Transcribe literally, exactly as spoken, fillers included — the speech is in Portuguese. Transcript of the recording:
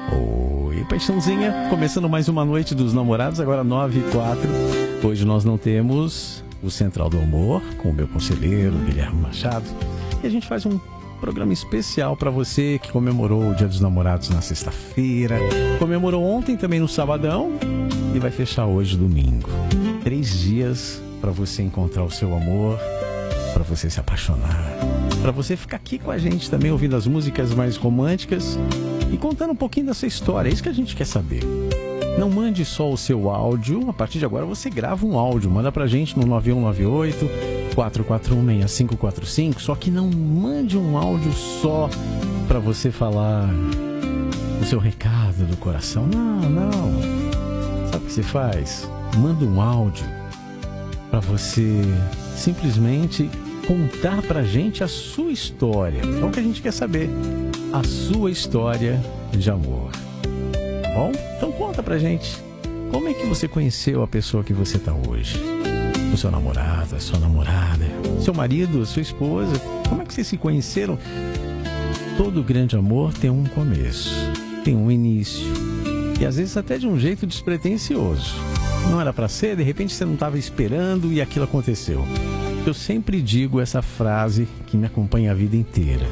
Oi, paixãozinha. Começando mais uma noite dos namorados, agora nove e quatro. Hoje nós não temos o Central do Amor com o meu conselheiro, Guilherme Machado. E a gente faz um programa especial para você que comemorou o Dia dos Namorados na sexta-feira, comemorou ontem também no sabadão e vai fechar hoje domingo. Três dias para você encontrar o seu amor, para você se apaixonar, para você ficar aqui com a gente também ouvindo as músicas mais românticas e contando um pouquinho dessa história. É isso que a gente quer saber. Não mande só o seu áudio. A partir de agora você grava um áudio, manda pra gente no nove um nove oito, quatro quatro um, seis cinco quatro cinco. Só que não mande um áudio só pra você falar o seu recado do coração. Não, não. Sabe o que você faz? Manda um áudio pra você simplesmente contar pra gente a sua história. É o que a gente quer saber. A sua história de amor. Bom, então conta pra gente. Como é que você conheceu a pessoa que você tá hoje? O seu namorado, a sua namorada, seu marido, a sua esposa. Como é que vocês se conheceram? Todo grande amor tem um começo, tem um início. E às vezes até de um jeito despretensioso. Não era pra ser, de repente você não estava esperando e aquilo aconteceu. Eu sempre digo essa frase que me acompanha a vida inteira.